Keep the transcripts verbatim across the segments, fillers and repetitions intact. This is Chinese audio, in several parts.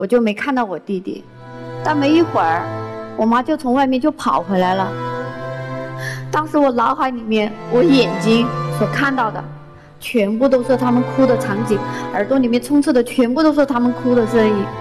我就没看到我弟弟。但没一会儿，我妈就从外面就跑回来了。当时我脑海里面，我眼睛所看到的全部都是他们哭的场景，耳朵里面充斥的全部都是他们哭的声音。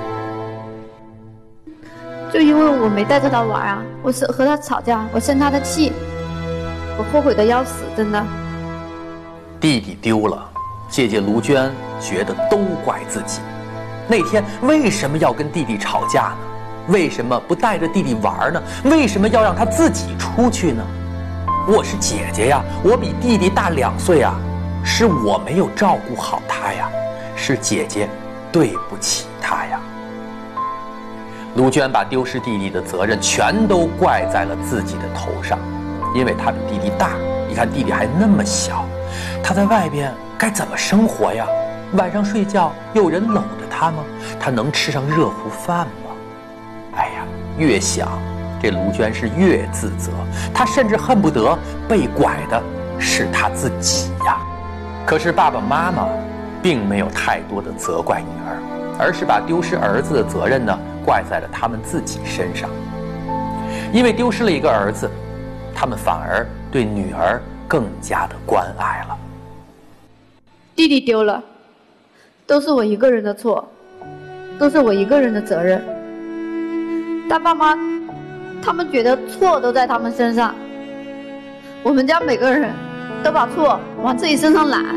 就因为我没带着他玩啊，我是和他吵架，我生他的气，我后悔的要死，真的。 弟弟丢了，姐姐卢娟觉得都怪自己。那天为什么要跟弟弟吵架呢？为什么不带着弟弟玩呢？为什么要让他自己出去呢？我是姐姐呀，我比弟弟大两岁啊，是我没有照顾好他呀，是姐姐对不起他呀。卢娟把丢失弟弟的责任全都怪在了自己的头上，因为她比弟弟大，你看弟弟还那么小，他在外边该怎么生活呀？晚上睡觉有人搂着他吗？他能吃上热乎饭吗？哎呀，越想这卢娟是越自责，她甚至恨不得被拐的是她自己呀。可是爸爸妈妈并没有太多的责怪女儿，而是把丢失儿子的责任呢怪在了他们自己身上。因为丢失了一个儿子，他们反而对女儿更加的关爱了。 弟弟丢了，都是我一个人的错，都是我一个人的责任。但爸妈他们觉得错都在他们身上，我们家每个人都把错往自己身上揽。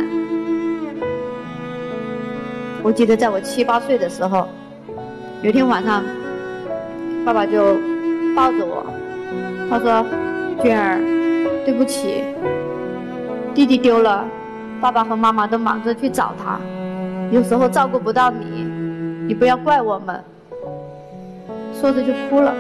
我记得在我七八岁的时候，有一天晚上，爸爸就抱着我，他说：“娟儿，对不起，弟弟丢了，爸爸和妈妈都忙着去找他，有时候照顾不到你，你不要怪我们。”说着就哭了。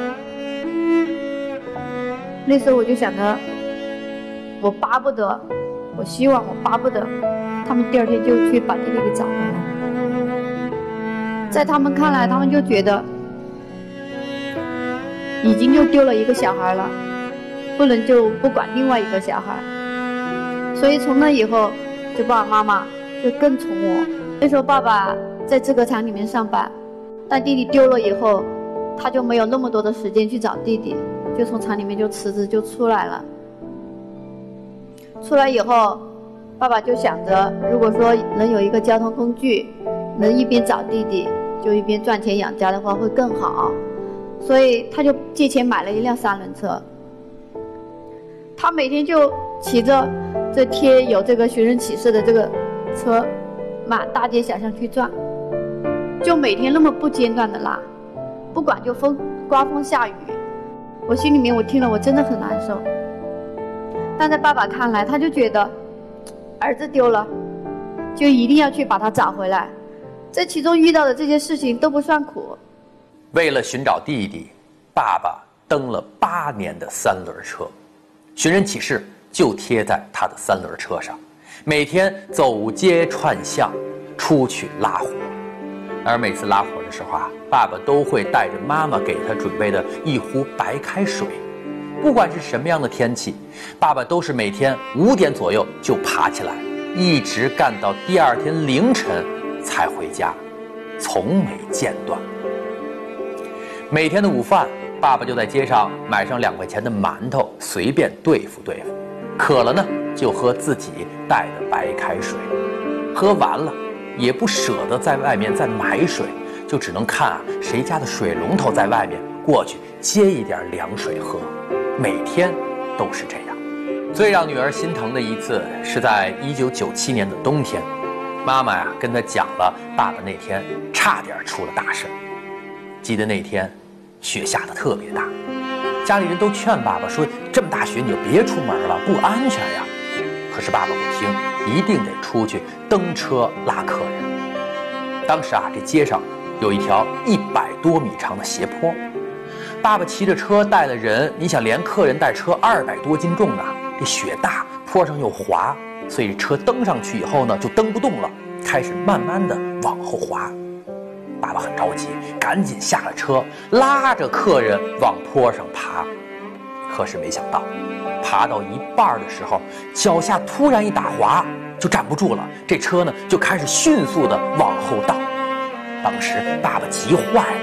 那时候我就想着，我巴不得，我希望我巴不得他们第二天就去把弟弟给找回来。在他们看来，他们就觉得已经就丢了一个小孩了，不能就不管另外一个小孩。所以从那以后，就爸爸妈妈就更宠我。那时候爸爸在制革厂里面上班，但弟弟丢了以后，他就没有那么多的时间去找弟弟，就从厂里面就辞职就出来了。出来以后，爸爸就想着，如果说能有一个交通工具，能一边找弟弟就一边赚钱养家的话会更好，所以他就借钱买了一辆三轮车。他每天就骑着这贴有这个寻人启事的这个车，满大街小巷去转，就每天那么不间断的拉，不管就风刮风下雨。我心里面我听了我真的很难受，但在爸爸看来，他就觉得儿子丢了就一定要去把他找回来，这其中遇到的这些事情都不算苦。 为了寻找弟弟，爸爸蹬了八年的三轮车，寻人启事就贴在他的三轮车上，每天走街串巷出去拉活。而每次拉活的时候啊，爸爸都会带着妈妈给他准备的一壶白开水。不管是什么样的天气，爸爸都是每天五点左右就爬起来，一直干到第二天凌晨才回家，从没间断。每天的午饭，爸爸就在街上买上两块钱的馒头，随便对付对付。渴了呢，就喝自己带的白开水，喝完了也不舍得在外面再买水，就只能看啊谁家的水龙头在外面，过去接一点凉水喝。每天都是这样。最让女儿心疼的一次是在一九九七年的冬天，妈妈呀跟她讲了爸爸那天差点出了大事。记得那天雪下得特别大，家里人都劝爸爸说，这么大雪你就别出门了，不安全呀。可是爸爸不听，一定得出去蹬车拉客人。当时啊，这街上有一条一百多米长的斜坡，爸爸骑着车带了人，你想连客人带车二百多斤重啊，这雪大，坡上又滑，所以车蹬上去以后呢，就蹬不动了，开始慢慢的往后滑。爸爸很着急，赶紧下了车，拉着客人往坡上爬。可是没想到，爬到一半的时候，脚下突然一打滑，就站不住了，这车呢就开始迅速的往后倒。 当时爸爸急坏了，